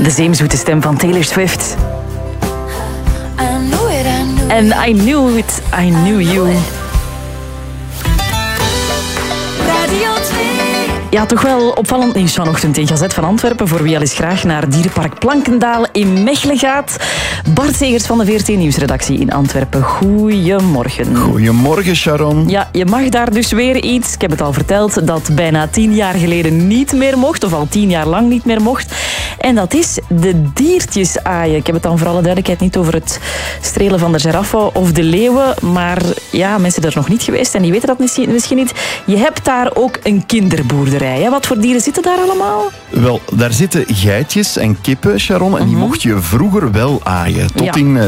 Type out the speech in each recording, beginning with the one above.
De zeemzoete stem van Taylor Swift. En I knew it, I knew you. Ja, toch wel opvallend nieuws vanochtend in Gazet van Antwerpen. Voor wie al eens graag naar Dierenpark Plankendaal in Mechelen gaat. Bart Segers van de VRT Nieuwsredactie in Antwerpen. Goedemorgen. Goedemorgen, Sharon. Ja, je mag daar dus weer iets. Ik heb het al verteld dat bijna 10 jaar geleden niet meer mocht. Of al 10 jaar lang niet meer mocht. En dat is de diertjes aaien. Ik heb het dan voor alle duidelijkheid niet over het strelen van de giraffen of de leeuwen. Maar ja, mensen zijn er nog niet geweest en die weten dat misschien niet. Je hebt daar ook een kinderboerderij. Hè? Wat voor dieren zitten daar allemaal? Wel, daar zitten geitjes en kippen, Sharon. En die mocht je vroeger wel aaien. Tot in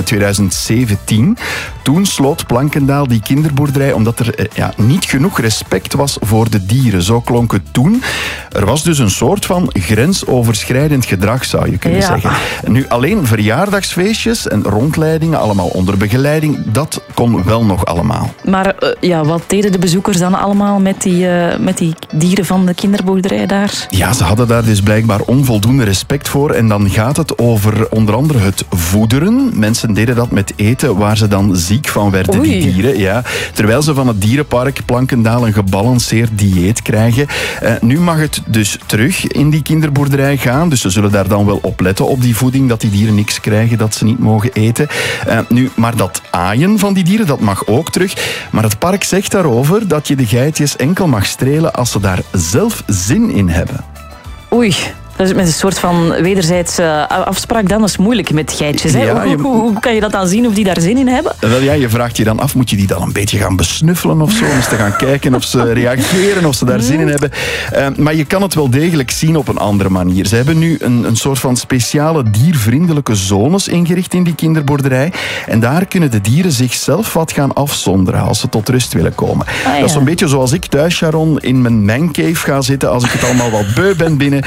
2017. Toen sloot Plankendaal die kinderboerderij omdat er niet genoeg respect was voor de dieren. Zo klonk het toen. Er was dus een soort van grensoverschrijdend gedrag, zou je kunnen zeggen. Nu, alleen verjaardagsfeestjes en rondleidingen, allemaal onder begeleiding, dat kon wel nog allemaal. Maar wat deden de bezoekers dan allemaal met die dieren van de kinderboerderij daar? Ja, ze hadden daar dus blijkbaar onvoldoende respect voor. En dan gaat het over onder andere het voederen. Mensen deden dat met eten waar ze dan ziek van werden, die dieren. Ja. Terwijl ze van het dierenpark Plankendaal een gebalanceerd dieet krijgen. Nu mag het dus terug in die kinderboerderij gaan. Dus ze zullen daar dan wel op letten op die voeding, dat die dieren niks krijgen, dat ze niet mogen eten. Maar dat aaien van die dieren, dat mag ook terug. Maar het park zegt daarover dat je de geitjes enkel mag strelen als ze daar zelf zin in hebben. Oei. Dat is met een soort van wederzijdse afspraak dan. Dat is moeilijk met geitjes. Hè? Ja, hoe kan je dat dan zien of die daar zin in hebben? Wel ja, je vraagt je dan af, moet je die dan een beetje gaan besnuffelen of zo? Om eens te gaan kijken of ze reageren, of ze daar zin in hebben. Maar je kan het wel degelijk zien op een andere manier. Ze hebben nu een soort van speciale diervriendelijke zones ingericht in die kinderboerderij. En daar kunnen de dieren zichzelf wat gaan afzonderen als ze tot rust willen komen. Dat is zo'n beetje zoals ik thuis, Sharon, in mijn mancave ga zitten als ik het allemaal wat beu ben binnen.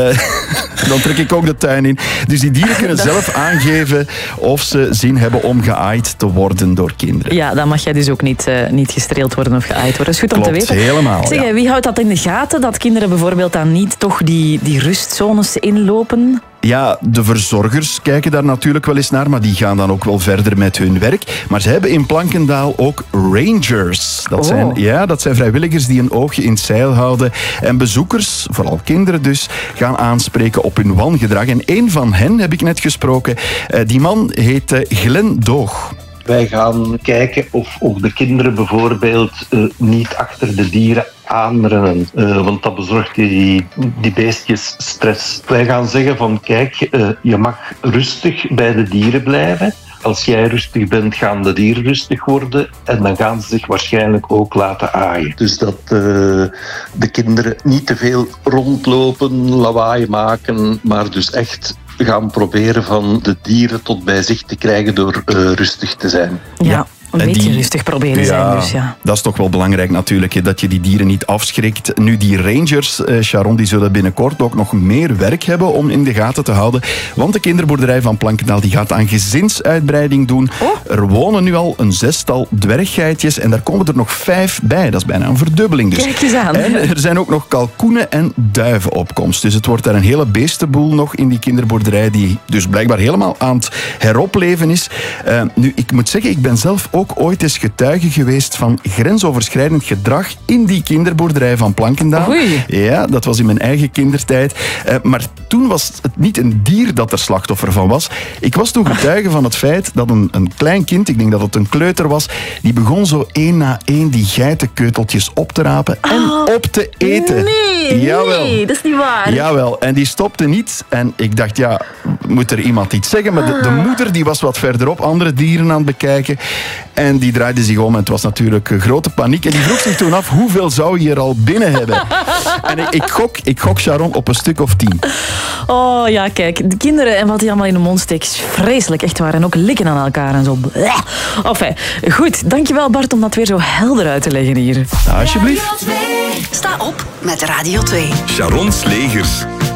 Dan trek ik ook de tuin in. Dus die dieren kunnen zelf aangeven of ze zin hebben om geaaid te worden door kinderen. Ja, dan mag jij dus ook niet gestreeld worden of geaaid worden. Dat is goed om te weten. Helemaal. Zeg, wie houdt dat in de gaten? Dat kinderen bijvoorbeeld dan niet toch die rustzones inlopen? Ja, de verzorgers kijken daar natuurlijk wel eens naar, maar die gaan dan ook wel verder met hun werk. Maar ze hebben in Plankendaal ook rangers. Dat zijn vrijwilligers die een oogje in het zeil houden. En bezoekers, vooral kinderen dus, gaan aanspreken op hun wangedrag. En één van hen heb ik net gesproken. Die man heet Glenn Doog. Wij gaan kijken of de kinderen bijvoorbeeld niet achter de dieren aanrennen, want dat bezorgt die beestjes stress. Wij gaan zeggen van kijk, je mag rustig bij de dieren blijven. Als jij rustig bent, gaan de dieren rustig worden en dan gaan ze zich waarschijnlijk ook laten aaien. Dus dat de kinderen niet te veel rondlopen, lawaai maken, maar dus echt gaan proberen van de dieren tot bij zich te krijgen door rustig te zijn. Ja. Een beetje rustig proberen zijn. Dus dat is toch wel belangrijk natuurlijk, hè, dat je die dieren niet afschrikt. Nu, die rangers, Sharon, die zullen binnenkort ook nog meer werk hebben om in de gaten te houden. Want de kinderboerderij van Plankendaal die gaat aan gezinsuitbreiding doen. Er wonen nu al een 6-tal dwerggeitjes en daar komen er nog 5 bij. Dat is bijna een verdubbeling dus. Kijk eens aan. En er zijn ook nog kalkoenen en duiven op komst. Dus het wordt daar een hele beestenboel nog in die kinderboerderij die dus blijkbaar helemaal aan het heropleven is. Nu, ik moet zeggen, ik ben zelf ook ooit eens getuige geweest van grensoverschrijdend gedrag in die kinderboerderij van Plankendaal. Oei. Ja, dat was in mijn eigen kindertijd. Maar toen was het niet een dier dat er slachtoffer van was. Ik was toen getuige van het feit dat een klein kind, ik denk dat het een kleuter was, die begon zo 1 na 1 die geitenkeuteltjes op te rapen en op te eten. Nee, dat is niet waar. Jawel, en die stopte niet. En ik dacht, ja, moet er iemand iets zeggen? Maar de moeder die was wat verderop, andere dieren aan het bekijken. En die draaide zich om en het was natuurlijk grote paniek. En die vroeg zich toen af, hoeveel zou je er al binnen hebben? En ik gok, Sharon, op een stuk of 10. Oh ja, kijk, de kinderen en wat die allemaal in de mond steken, is vreselijk, echt waar. En ook likken aan elkaar en zo. Enfin, goed, dankjewel Bart om dat weer zo helder uit te leggen hier. Alsjeblieft. Sta op met Radio 2. Sharon Slegers.